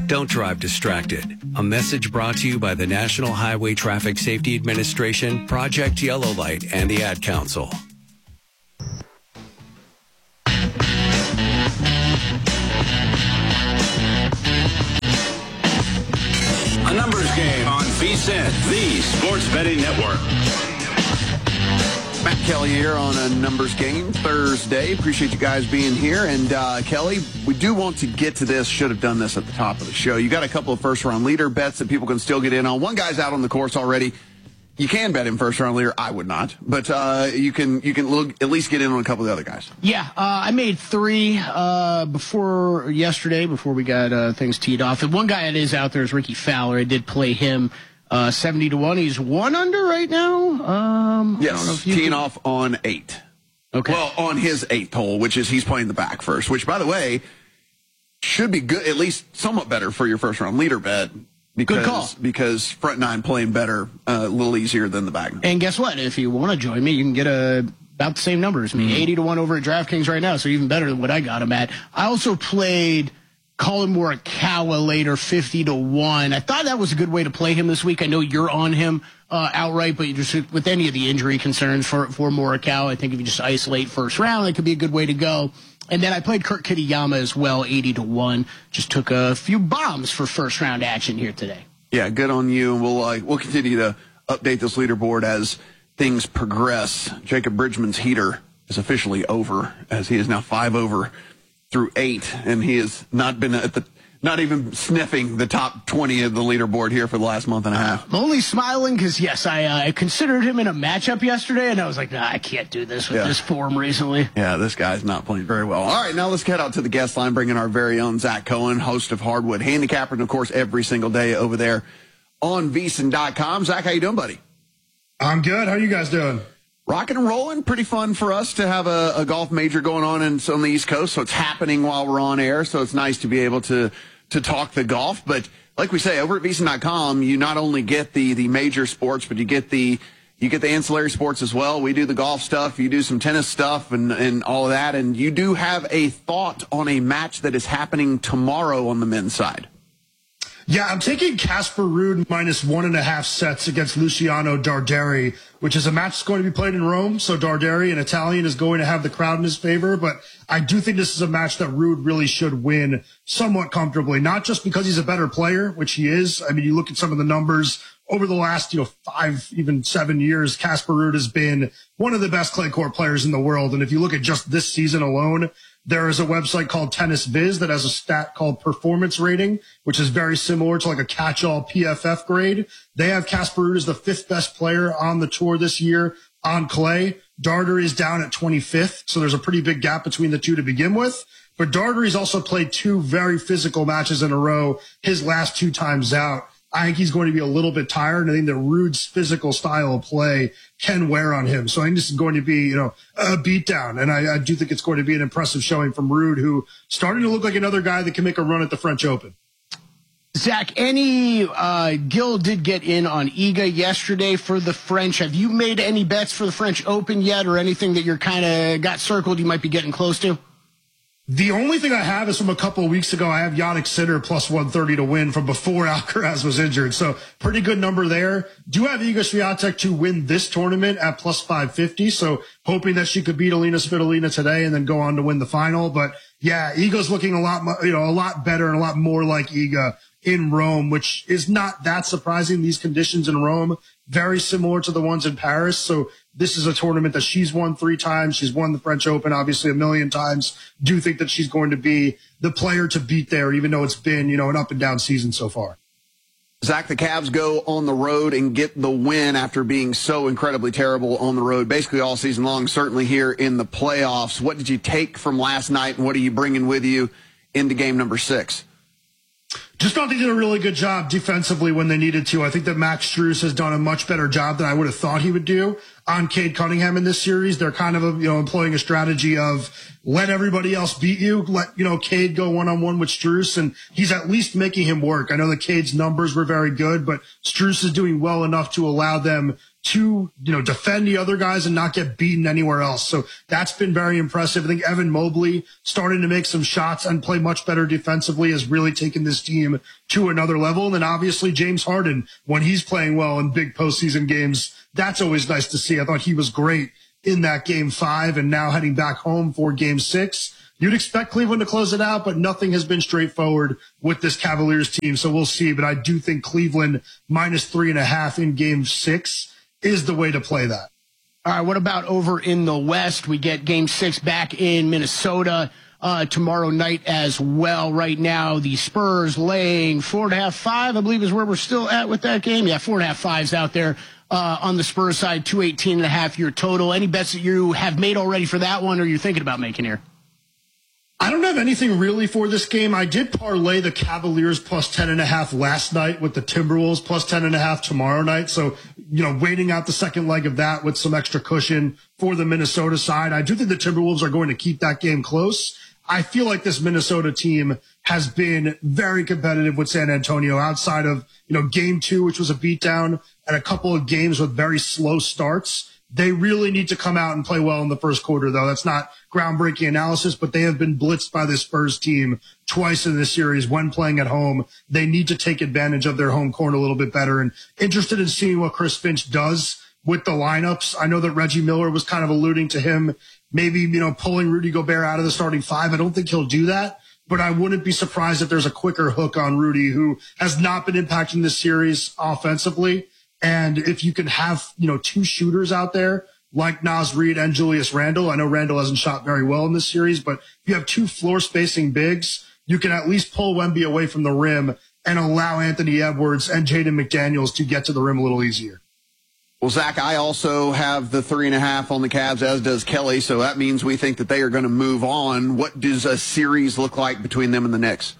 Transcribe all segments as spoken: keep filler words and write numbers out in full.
Don't drive distracted. A message brought to you by the National Highway Traffic Safety Administration, Project Yellow Light, and the Ad Council. A numbers game on V S I N, the Sports Betting Network. Matt Kelly here on a numbers game Thursday. Appreciate you guys being here. And uh, Kelly, we do want to get to this. Should have done this at the top of the show. You got a couple of first-round leader bets that people can still get in on. One guy's out on the course already. You can bet him first-round leader. I would not, but uh, you can you can look, at least get in on a couple of the other guys. Yeah, uh, I made three uh, before yesterday, before we got uh, things teed off. And one guy that is out there is Ricky Fowler. I did play him. Uh, seventy to one. He's one under right now. Um, yes, I don't know if you teeing can... off on eight. Okay. Well, on his eighth hole, which is he's playing the back first, which, by the way, should be good, at least somewhat better for your first round leader bet. Because, good call. Because front nine playing better, uh, a little easier than the back nine. And guess what? If you want to join me, you can get a, about the same number as me. Mm-hmm. eighty to one over at DraftKings right now, so even better than what I got him at. I also played Colin Morikawa later, fifty to one. I thought that was a good way to play him this week. I know you're on him uh, outright, but you just with any of the injury concerns for, for Morikawa, I think if you just isolate first round, that could be a good way to go. And then I played Kurt Kitayama as well, eighty to one. Just took a few bombs for first round action here today. Yeah, good on you. We'll uh, we'll continue to update this leaderboard as things progress. Jacob Bridgman's heater is officially over, as he is now five over through eight, and he has not been at the, not even sniffing the top twenty of the leaderboard here for the last month and a half. I'm only smiling because, yes, I, uh, I considered him in a matchup yesterday, and I was like, nah, I can't do this with yeah. this form recently. Yeah, this guy's not playing very well. All right, now let's head out to the guest line, bringing our very own Zach Cohen, host of Hardwood Handicapper, and, of course, every single day over there on V S I N dot com. Zach, how you doing, buddy? I'm good. How you guys doing? Rocking and rolling. Pretty fun for us to have a, a golf major going on in, on the East Coast, so it's happening while we're on air, so it's nice to be able to to talk the golf. But like we say, over at V S I N dot com, you not only get the the major sports, but you get the you get the ancillary sports as well. We do the golf stuff, you do some tennis stuff, and, and all of that, and you do have a thought on a match that is happening tomorrow on the men's side. Yeah, I'm taking Casper Ruud minus one and a half sets against Luciano Darderi, which is a match that's going to be played in Rome. So Darderi, an Italian, is going to have the crowd in his favor. But I do think this is a match that Ruud really should win somewhat comfortably, not just because he's a better player, which he is. I mean, you look at some of the numbers over the last, you know, five, even seven years, Casper Ruud has been one of the best clay court players in the world. And if you look at just this season alone, there is a website called Tennis Viz that has a stat called performance rating, which is very similar to like a catch-all P F F grade. They have Casper Ruud as the fifth best player on the tour this year on clay. Darderi is down at twenty-fifth, so there's a pretty big gap between the two to begin with. But Darderi's also played two very physical matches in a row his last two times out. I think he's going to be a little bit tired, and I think that Ruud's physical style of play can wear on him. So I think this is going to be, you know, a beatdown, and I, I do think it's going to be an impressive showing from Ruud, who starting to look like another guy that can make a run at the French Open. Zach, any uh, Gil did get in on Iga yesterday for the French. Have you made any bets for the French Open yet, or anything that you're kind of got circled you might be getting close to? The only thing I have is from a couple of weeks ago. I have Jannik Sinner plus one thirty to win from before Alcaraz was injured. So pretty good number there. Do have Iga Swiatek to win this tournament at plus five fifty. So hoping that she could beat Alina Svitolina today and then go on to win the final. But yeah, Iga's looking a lot, you know, a lot better and a lot more like Iga in Rome, which is not that surprising. These conditions in Rome, very similar to the ones in Paris. So this is a tournament that she's won three times. She's won the French Open, obviously, a million times. Do think that she's going to be the player to beat there, even though it's been, you know, an up and down season so far. Zach, the Cavs go on the road and get the win after being so incredibly terrible on the road, basically all season long, certainly here in the playoffs. What did you take from last night, and what are you bringing with you into game number six? Just thought they did a really good job defensively when they needed to. I think that Max Strus has done a much better job than I would have thought he would do on Cade Cunningham in this series. They're kind of, you know, employing a strategy of let everybody else beat you. Let, you know, Cade go one-on-one with Strus, and he's at least making him work. I know that Cade's numbers were very good, but Strus is doing well enough to allow them to, you know, defend the other guys and not get beaten anywhere else. So that's been very impressive. I think Evan Mobley starting to make some shots and play much better defensively has really taken this team to another level. And then obviously James Harden, when he's playing well in big postseason games, that's always nice to see. I thought he was great in that game five, and now heading back home for game six. You'd expect Cleveland to close it out, but nothing has been straightforward with this Cavaliers team. So we'll see. But I do think Cleveland minus three and a half in game six is the way to play that. All right. What about over in the West? We get game six back in Minnesota uh, tomorrow night as well. Right now, the Spurs laying four and a half, five, I believe is where we're still at with that game. Yeah, four and a half, fives out there. Uh, on the Spurs side, two eighteen and a half your total. Any bets that you have made already for that one, or you're thinking about making here? I don't have anything really for this game. I did parlay the Cavaliers plus ten and a half last night with the Timberwolves plus ten and a half tomorrow night. So, you know, waiting out the second leg of that with some extra cushion for the Minnesota side. I do think the Timberwolves are going to keep that game close. I feel like this Minnesota team has been very competitive with San Antonio outside of, you know, game two, which was a beatdown, and a couple of games with very slow starts. They really need to come out and play well in the first quarter, though. That's not groundbreaking analysis, but they have been blitzed by this Spurs team twice in this series when playing at home. They need to take advantage of their home court a little bit better, and interested in seeing what Chris Finch does with the lineups. I know that Reggie Miller was kind of alluding to him maybe, you know, pulling Rudy Gobert out of the starting five. I don't think he'll do that, but I wouldn't be surprised if there's a quicker hook on Rudy, who has not been impacting this series offensively. And if you can have, you know, two shooters out there like Naz Reid and Julius Randle, I know Randle hasn't shot very well in this series, but if you have two floor spacing bigs, you can at least pull Wemby away from the rim and allow Anthony Edwards and Jaden McDaniels to get to the rim a little easier. Well, Zach, I also have the three and a half on the Cavs, as does Kelly. So that means we think that they are going to move on. What does a series look like between them and the Knicks?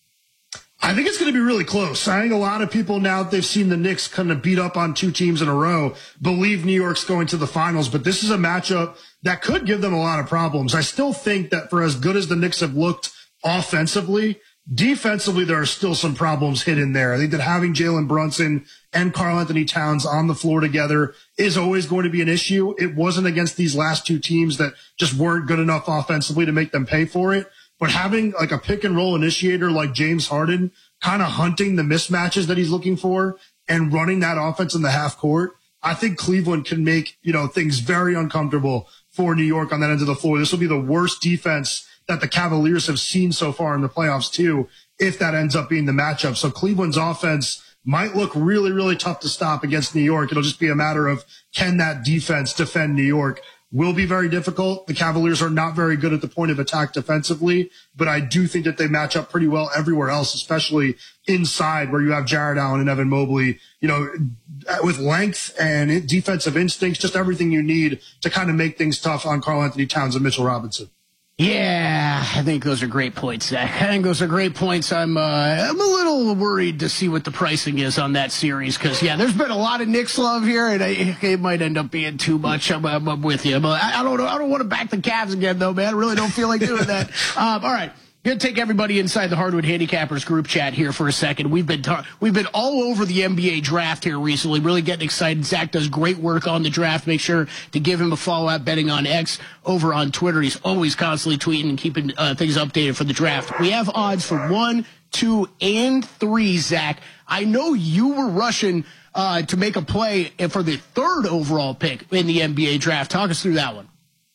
I think it's going to be really close. I think a lot of people, now that they've seen the Knicks kind of beat up on two teams in a row, believe New York's going to the finals. But this is a matchup that could give them a lot of problems. I still think that for as good as the Knicks have looked offensively, defensively, there are still some problems hidden there. I think that having Jalen Brunson and Karl Anthony Towns on the floor together is always going to be an issue. It wasn't against these last two teams that just weren't good enough offensively to make them pay for it. But having like a pick and roll initiator like James Harden kind of hunting the mismatches that he's looking for and running that offense in the half court, I think Cleveland can make, you know, things very uncomfortable for New York on that end of the floor. This will be the worst defense that the Cavaliers have seen so far in the playoffs too, if that ends up being the matchup. So Cleveland's offense might look really, really tough to stop against New York. It'll just be a matter of, can that defense defend New York? Will be very difficult. The Cavaliers are not very good at the point of attack defensively, but I do think that they match up pretty well everywhere else, especially inside where you have Jared Allen and Evan Mobley, you know, with length and defensive instincts, just everything you need to kind of make things tough on Karl Anthony Towns and Mitchell Robinson. Yeah, I think those are great points, Zach. I think those are great points. I'm uh, I'm a little worried to see what the pricing is on that series because, yeah, there's been a lot of Knicks love here, and I, it might end up being too much. I'm, I'm, I'm with you. But I, I don't know. I don't want to back the Cavs again, though, man. I really don't feel like doing that. Um, all right. Gonna take everybody inside the Hardwood Handicappers group chat here for a second. We've been tar- we've been all over the N B A draft here recently, really getting excited. Zach does great work on the draft. Make sure to give him a follow at Betting on X over on Twitter. He's always constantly tweeting and keeping uh, things updated for the draft. We have odds for one, two, and three, Zach. I know you were rushing uh, to make a play for the third overall pick in the N B A draft. Talk us through that one.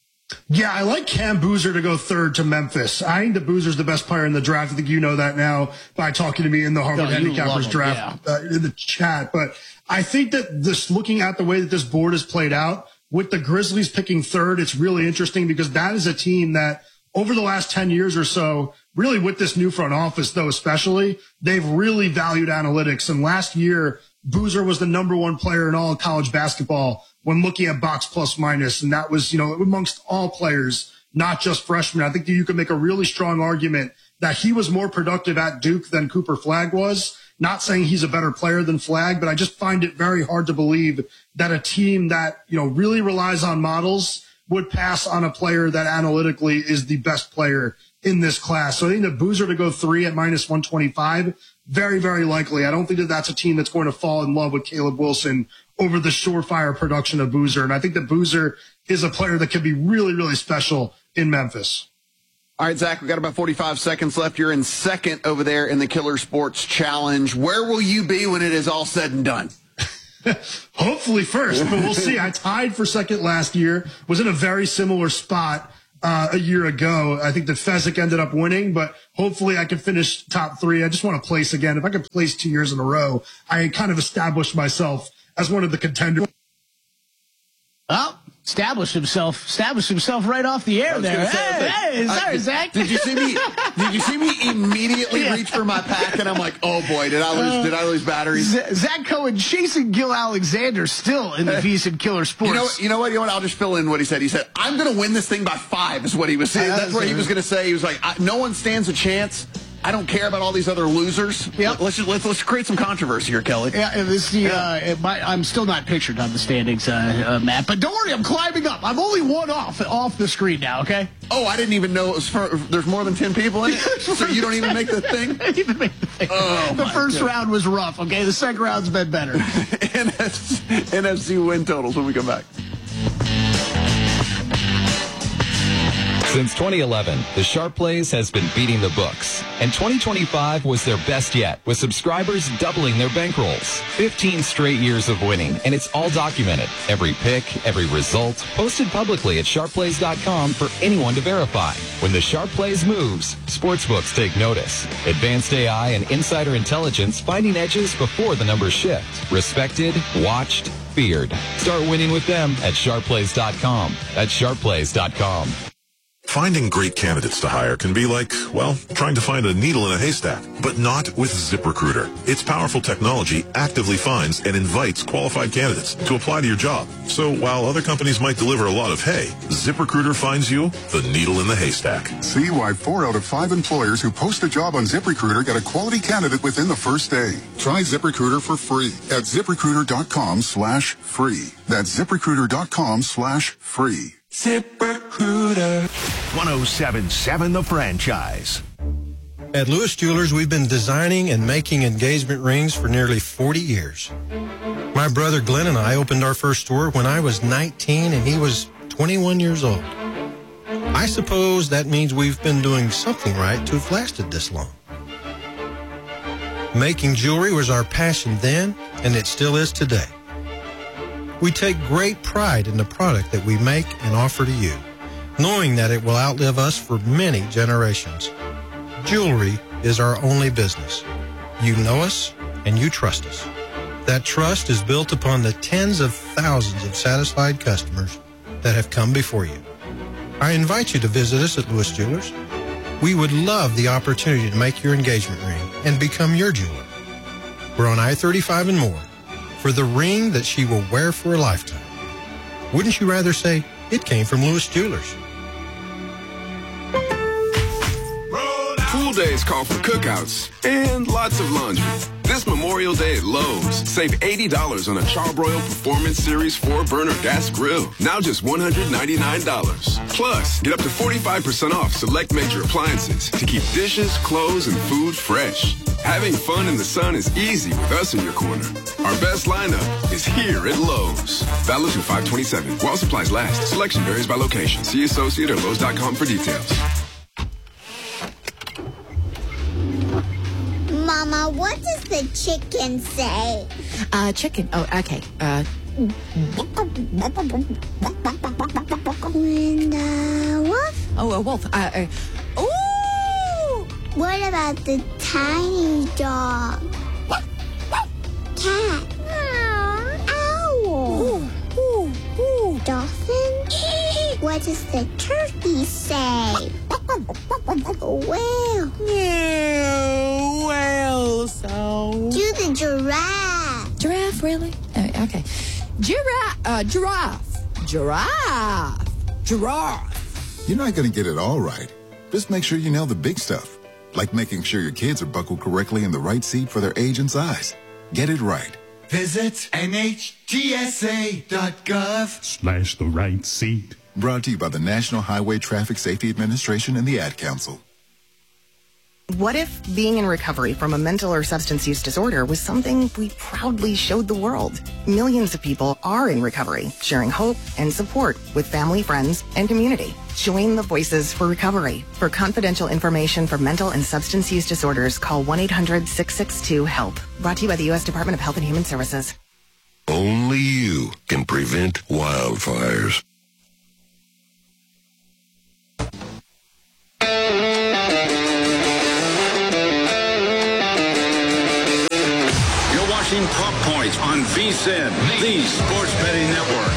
Yeah, I like Cam Boozer to go third to Memphis. I think that Boozer's the best player in the draft. I think you know that now by talking to me in the Harvard no, Handicappers draft yeah. uh, in the chat. But I think that this, looking at the way that this board is played out, with the Grizzlies picking third, it's really interesting because that is a team that over the last ten years or so, really with this new front office, though, especially, they've really valued analytics. And last year, Boozer was the number one player in all of college basketball when looking at box plus minus. And that was, you know, amongst all players, not just freshmen. I think that you could make a really strong argument that he was more productive at Duke than Cooper Flagg was. Not saying he's a better player than Flagg, but I just find it very hard to believe that a team that, you know, really relies on models would pass on a player that analytically is the best player in this class. So I think that Boozer to go three at minus one twenty-five, very, very likely. I don't think that that's a team that's going to fall in love with Caleb Wilson over the surefire production of Boozer. And I think that Boozer is a player that could be really, really special in Memphis. All right, Zach, we got about forty-five seconds left. You're in second over there in the Killer Sports Challenge. Where will you be when it is all said and done? Hopefully first, but we'll see. I tied for second last year, was in a very similar spot uh, a year ago. I think that Fezzik ended up winning, but hopefully I can finish top three. I just want to place again. If I could place two years in a row, I kind of established myself as one of the contenders. Oh, established himself, established himself right off the air there. Say, Hey, like, hey, sorry, I, Zach. Did you see me? Did you see me immediately Yeah. reach for my pack? And I'm like, oh boy, did I lose? Uh, did I lose batteries? Z- Zach Cohen chasing Gil Alexander still in the VSiN Killer Sports. You know, you know what? You know what? I'll just fill in what he said. He said, "I'm going to win this thing by five." Is what he was saying. That's what he was going to say. He was like, I, "No one stands a chance. I don't care about all these other losers." Yep. Let's just, let's let's create some controversy here, Kelly. Yeah, it was the, yeah. uh, it might, I'm still not pictured on the standings, uh, uh, Matt. But don't worry, I'm climbing up. I'm only one off off the screen now. Okay. Oh, I didn't even know it was for, there's more than ten people in it. So you don't even make the thing. I didn't even make the thing. Oh, the first God. round was rough. Okay, the second round's been better. N F C win totals when we come back. Since twenty eleven, the Sharp Plays has been beating the books, and twenty twenty-five was their best yet, with subscribers doubling their bankrolls. fifteen straight years of winning, and it's all documented. Every pick, every result, posted publicly at sharp plays dot com for anyone to verify. When the Sharp Plays moves, sportsbooks take notice. Advanced A I and insider intelligence finding edges before the numbers shift. Respected, watched, feared. Start winning with them at sharp plays dot com. That's sharp plays dot com. Finding great candidates to hire can be like, well, trying to find a needle in a haystack, but not with ZipRecruiter. Its powerful technology actively finds and invites qualified candidates to apply to your job. So while other companies might deliver a lot of hay, ZipRecruiter finds you the needle in the haystack. See why four out of five employers who post a job on ZipRecruiter get a quality candidate within the first day. Try ZipRecruiter for free at ZipRecruiter.com slash free. That's ZipRecruiter.com slash free. ZipRecruiter. one oh seven point seven The Franchise. At Lewis Jewelers, we've been designing and making engagement rings for nearly forty years. My brother Glenn and I opened our first store when I was nineteen and he was twenty-one years old. I suppose that means we've been doing something right to have lasted this long. Making jewelry was our passion then, and it still is today. We take great pride in the product that we make and offer to you, knowing that it will outlive us for many generations. Jewelry is our only business. You know us and you trust us. That trust is built upon the tens of thousands of satisfied customers that have come before you. I invite you to visit us at Lewis Jewelers. We would love the opportunity to make your engagement ring and become your jeweler. We're on I thirty-five and more for the ring that she will wear for a lifetime. Wouldn't you rather say it came from Lewis Jewelers? Pool days call for cookouts and lots of laundry. This Memorial Day at Lowe's, save eighty dollars on a Charbroil Performance Series four burner gas grill. Now just one hundred ninety-nine dollars. Plus, get up to forty-five percent off select major appliances to keep dishes, clothes, and food fresh. Having fun in the sun is easy with us in your corner. Our best lineup is here at Lowe's. Valid through five twenty-seven. While supplies last. Selection varies by location. See associate or Lowe's dot com for details. Mama, what does the chicken say? Uh, chicken. Oh, okay. Uh. And uh, wolf? Oh, a wolf. Uh, uh, ooh! What about the tiny dog? Cat? Owl? Ooh, ooh, ooh. Dolphin? What does the turkey say? Whale? Yeah, well, so. Do the giraffe. Giraffe, really? Uh, okay. Giraffe. Uh, giraffe. Giraffe. Giraffe. You're not going to get it all right. Just make sure you nail the big stuff, like making sure your kids are buckled correctly in the right seat for their age and size. Get it right. Visit N H T S A dot gov slash the right seat. Brought to you by the National Highway Traffic Safety Administration and the Ad Council. What if being in recovery from a mental or substance use disorder was something we proudly showed the world? Millions of people are in recovery, sharing hope and support with family, friends, and community. Join the Voices for Recovery. For confidential information for mental and substance use disorders, call one eight hundred six six two HELP. Brought to you by the U S Department of Health and Human Services. Only you can prevent wildfires. You're watching Prop Points on V S I N, the Sports Betting Network.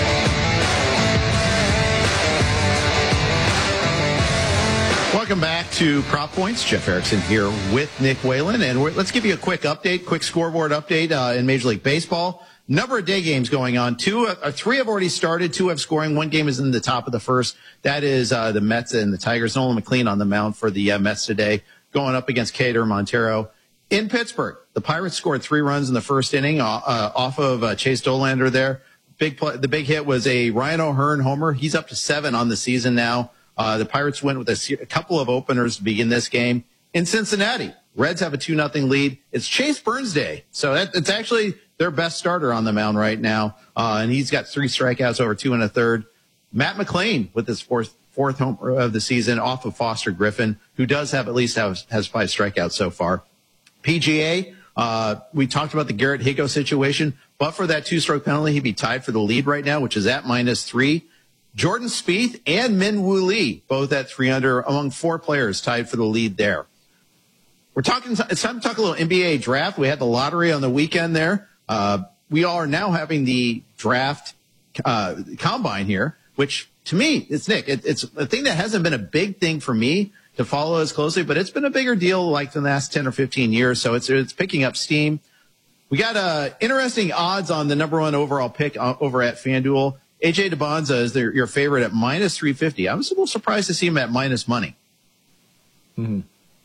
Welcome back to Prop Points. Jeff Erickson here with Nick Whalen. And we're, let's give you a quick update, quick scoreboard update uh, in Major League Baseball. Number of day games going on. Two, uh, three have already started. Two have scoring. One game is in the top of the first. That is uh, the Mets and the Tigers. Nolan McLean on the mound for the uh, Mets today, going up against Cater Montero. In Pittsburgh, the Pirates scored three runs in the first inning uh, uh, off of uh, Chase Dollander there. Big play, the big hit was a Ryan O'Hearn homer. He's up to seven on the season now. Uh, the Pirates went with a, a couple of openers to begin this game. In Cincinnati, Reds have a two nothing lead. It's Chase Burns Day. So that, it's actually their best starter on the mound right now. Uh, and he's got three strikeouts over two and a third. Matt McLain with his fourth, fourth homer of the season off of Foster Griffin, who does have at least have, has five strikeouts so far. P G A, uh, we talked about the Garrett Higo situation, but for that two stroke penalty, he'd be tied for the lead right now, which is at minus three. Jordan Spieth and Min Woo Lee, both at three under, among four players tied for the lead there. We're talking, it's time to talk a little N B A draft. We had the lottery on the weekend there. Uh, we are now having the draft, uh, combine here, which to me, it's Nick, it, it's a thing that hasn't been a big thing for me to follow as closely, but it's been a bigger deal like the last ten or fifteen years. So it's, it's picking up steam. We got, uh, interesting odds on the number one overall pick uh, over at FanDuel. A J DeBonza is their, your favorite at minus three fifty. I was a little surprised to see him at minus money. Mm-hmm.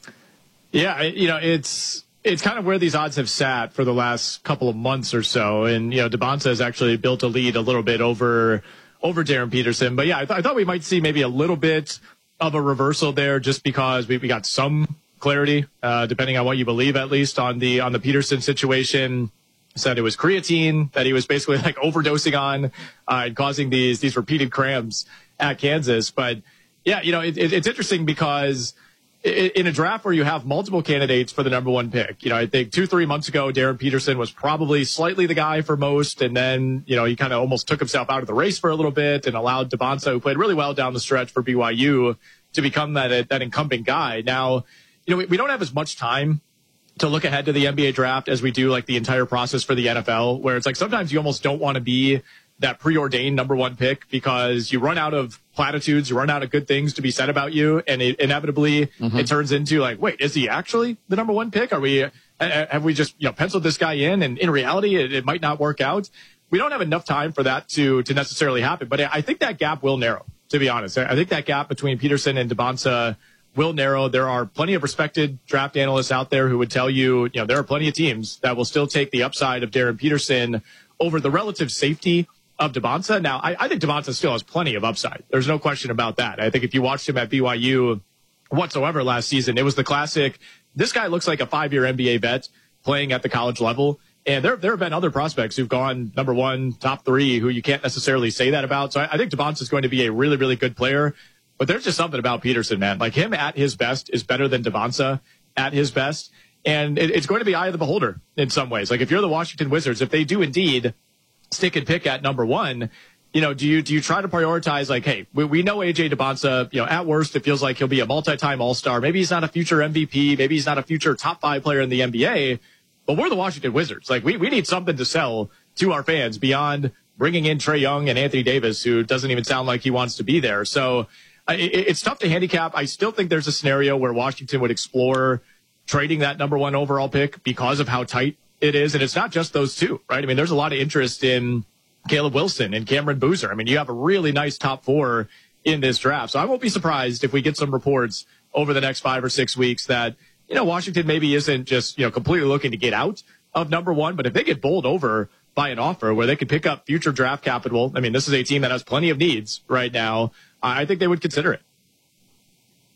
Yeah, you know, it's it's kind of where these odds have sat for the last couple of months or so. And, you know, DeBonza has actually built a lead a little bit over over Darren Peterson. But, yeah, I, th- I thought we might see maybe a little bit of a reversal there just because we, we got some clarity, uh, depending on what you believe, at least, on the on the Peterson situation. Said it was creatine that he was basically like overdosing on uh, and causing these these repeated cramps at Kansas. But yeah, you know, it, it, it's interesting because it, in a draft where you have multiple candidates for the number one pick, you know, I think two, three months ago, Darren Peterson was probably slightly the guy for most. And then, you know, he kind of almost took himself out of the race for a little bit and allowed DeBonza, who played really well down the stretch for B Y U, to become that, that incumbent guy. Now, you know, we, we don't have as much time to look ahead to the N B A draft as we do like the entire process for the N F L, where it's like sometimes you almost don't want to be that preordained number one pick because you run out of platitudes, you run out of good things to be said about you, and it, inevitably mm-hmm. it turns into like, wait, is he actually the number one pick? Are we, uh, have we just, you know, penciled this guy in, and in reality it, it might not work out? We don't have enough time for that to to necessarily happen, but I think that gap will narrow, to be honest. I think that gap between Peterson and DeBonza will narrow. There are plenty of respected draft analysts out there who would tell you, you know, there are plenty of teams that will still take the upside of Darren Peterson over the relative safety of DeBonza. Now, I, I think DeBonza still has plenty of upside. There's no question about that. I think if you watched him at B Y U whatsoever last season, it was the classic, this guy looks like a five-year N B A vet playing at the college level. And there, there have been other prospects who've gone number one, top three, who you can't necessarily say that about. So I, I think DeBonza is going to be a really, really good player. But there's just something about Peterson, man. Like him at his best is better than DeBonza at his best. And it, it's going to be eye of the beholder in some ways. Like if you're the Washington Wizards, if they do indeed stick and pick at number one, you know, do you do you try to prioritize like, hey, we, we know A J DeBonza, you know, at worst, it feels like he'll be a multi-time All-Star. Maybe he's not a future M V P. Maybe he's not a future top five player in the N B A. But we're the Washington Wizards. Like we, we need something to sell to our fans beyond bringing in Trae Young and Anthony Davis, who doesn't even sound like he wants to be there. So it's tough to handicap. I still think there's a scenario where Washington would explore trading that number one overall pick because of how tight it is. And it's not just those two, right? I mean, there's a lot of interest in Caleb Wilson and Cameron Boozer. I mean, you have a really nice top four in this draft. So I won't be surprised if we get some reports over the next five or six weeks that, you know, Washington maybe isn't just, you know, completely looking to get out of number one, but if they get bowled over by an offer where they could pick up future draft capital, I mean, this is a team that has plenty of needs right now. I think they would consider it.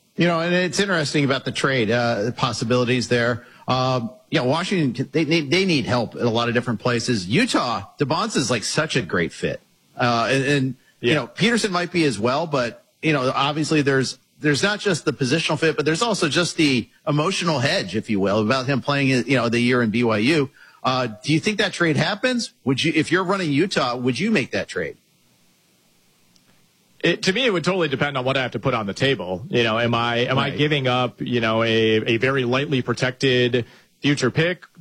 You know, and it's interesting about the trade, uh, the possibilities there. Um, yeah, Washington, they, they they need help in a lot of different places. Utah, DeBonce is like such a great fit. Uh, and, and yeah. you know, Peterson might be as well, but, you know, obviously there's, there's not just the positional fit, but there's also just the emotional hedge, if you will, about him playing, you know, the year in B Y U. Uh, do you think that trade happens? Would you, if you're running Utah, would you make that trade? It, to me, it would totally depend on what I have to put on the table. You know, am I am right. I giving up, you know, a, a very lightly protected future pick